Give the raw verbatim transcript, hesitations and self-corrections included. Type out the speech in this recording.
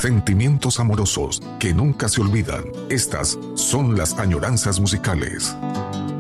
sentimientos amorosos que nunca se olvidan. Estas son las añoranzas musicales.